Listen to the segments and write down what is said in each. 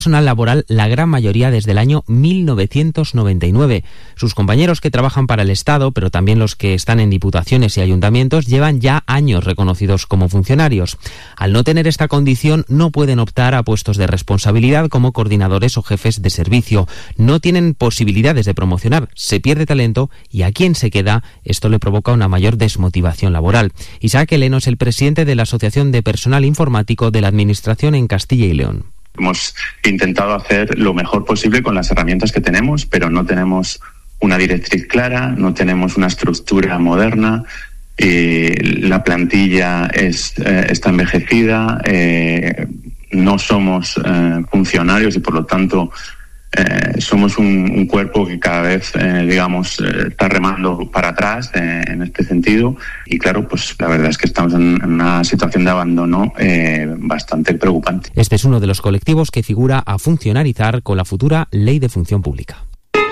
personal laboral la gran mayoría desde el año 1999. Sus compañeros que trabajan para el Estado, pero también los que están en diputaciones y ayuntamientos, llevan ya años reconocidos como funcionarios. Al no tener esta condición, no pueden optar a puestos de responsabilidad como coordinadores o jefes de servicio. No tienen posibilidades de promocionar, se pierde talento y a quien se queda, esto le provoca una mayor desmotivación laboral. Isaac Heleno es el presidente de la Asociación de Personal Informático de la Administración en Castilla y León. Hemos intentado hacer lo mejor posible con las herramientas que tenemos, pero no tenemos una directriz clara, no tenemos una estructura moderna, la plantilla está envejecida, no somos funcionarios y por lo tanto somos un cuerpo que cada vez, está remando para atrás en este sentido y claro, pues la verdad es que estamos en una situación de abandono bastante preocupante. Este es uno de los colectivos que figura a funcionarizar con la futura Ley de Función Pública.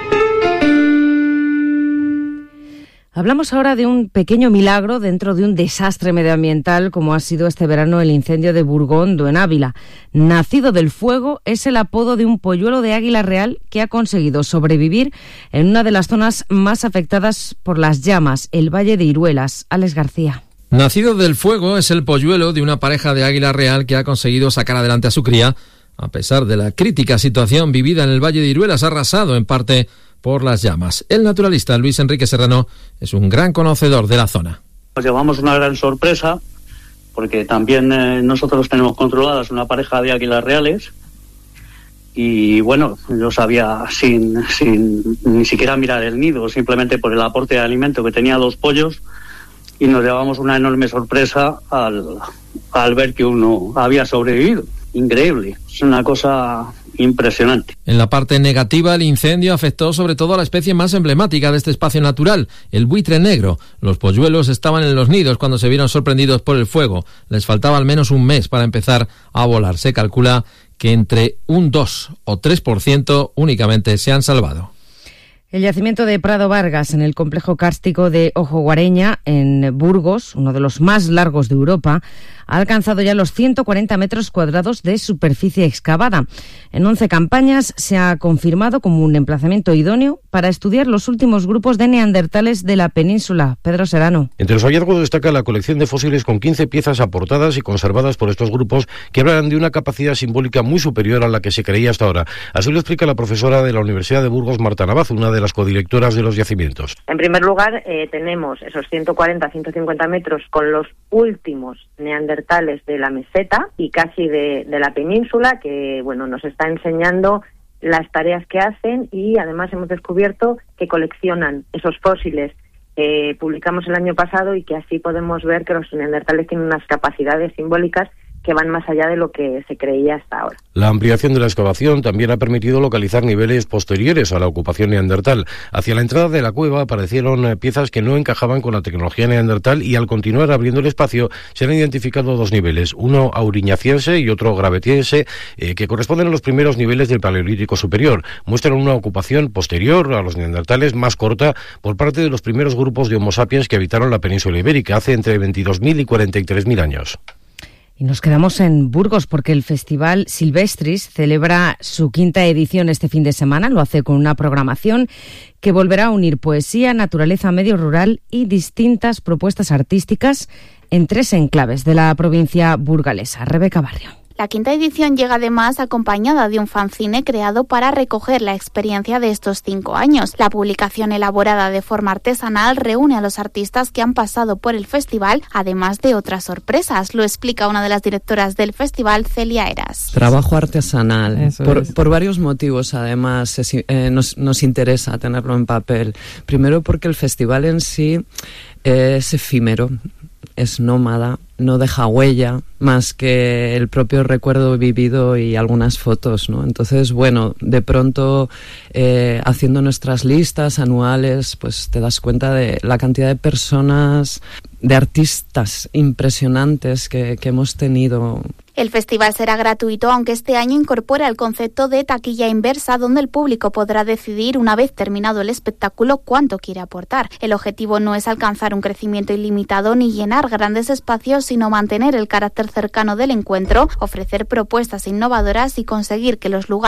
Hablamos ahora de un pequeño milagro dentro de un desastre medioambiental como ha sido este verano el incendio de Burgondo en Ávila. Nacido del fuego es el apodo de un polluelo de águila real que ha conseguido sobrevivir en una de las zonas más afectadas por las llamas, el Valle de Iruelas. Alex García. Nacido del fuego es el polluelo de una pareja de águila real que ha conseguido sacar adelante a su cría a pesar de la crítica situación vivida en el Valle de Iruelas, arrasado en parte por las llamas. El naturalista Luis Enrique Serrano es un gran conocedor de la zona. Nos llevamos una gran sorpresa porque también nosotros tenemos controladas una pareja de águilas reales y bueno, yo sabía sin ni siquiera mirar el nido, simplemente por el aporte de alimento que tenía 2 pollos y nos llevamos una enorme sorpresa al ver que uno había sobrevivido. Increíble, es una cosa impresionante. En la parte negativa, el incendio afectó sobre todo a la especie más emblemática de este espacio natural, el buitre negro. Los polluelos estaban en los nidos cuando se vieron sorprendidos por el fuego. Les faltaba al menos un mes para empezar a volar. Se calcula que entre un 2 o 3% únicamente se han salvado. El yacimiento de Prado Vargas en el complejo kárstico de Ojo Guareña, en Burgos, uno de los más largos de Europa, ha alcanzado ya los 140 metros cuadrados de superficie excavada. En 11 campañas se ha confirmado como un emplazamiento idóneo para estudiar los últimos grupos de neandertales de la península. Pedro Serrano. Entre los hallazgos destaca la colección de fósiles con 15 piezas aportadas y conservadas por estos grupos que hablan de una capacidad simbólica muy superior a la que se creía hasta ahora. Así lo explica la profesora de la Universidad de Burgos, Marta Navaz, una de las codirectoras de los yacimientos. En primer lugar, tenemos esos 140-150 metros con los últimos neandertales de la meseta y casi de la península, que bueno, nos está enseñando las tareas que hacen y además hemos descubierto que coleccionan esos fósiles que publicamos el año pasado y que así podemos ver que los neandertales tienen unas capacidades simbólicas que van más allá de lo que se creía hasta ahora. La ampliación de la excavación también ha permitido localizar niveles posteriores a la ocupación neandertal. Hacia la entrada de la cueva aparecieron piezas que no encajaban con la tecnología neandertal y al continuar abriendo el espacio se han identificado 2 niveles, uno auriñaciense y otro gravetiense, que corresponden a los primeros niveles del Paleolítico superior. Muestran una ocupación posterior a los neandertales más corta por parte de los primeros grupos de Homo sapiens que habitaron la península ibérica hace entre 22.000 y 43.000 años. Y nos quedamos en Burgos porque el Festival Silvestris celebra su 5ª edición este fin de semana. Lo hace con una programación que volverá a unir poesía, naturaleza, medio rural y distintas propuestas artísticas en 3 enclaves de la provincia burgalesa. Rebeca Barrio. La 5ª edición llega además acompañada de un fanzine creado para recoger la experiencia de estos 5 años. La publicación, elaborada de forma artesanal, reúne a los artistas que han pasado por el festival, además de otras sorpresas. Lo explica una de las directoras del festival, Celia Eras. Trabajo artesanal, por varios motivos además nos interesa tenerlo en papel. Primero porque el festival en sí es efímero, es nómada, no deja huella más que el propio recuerdo vivido y algunas fotos, ¿no? Entonces, bueno, de pronto haciendo nuestras listas anuales, pues te das cuenta de la cantidad de personas, de artistas impresionantes que hemos tenido. El festival será gratuito, aunque este año incorpora el concepto de taquilla inversa, donde el público podrá decidir, una vez terminado el espectáculo, cuánto quiere aportar. El objetivo no es alcanzar un crecimiento ilimitado ni llenar grandes espacios, sino mantener el carácter cercano del encuentro, ofrecer propuestas innovadoras y conseguir que los lugares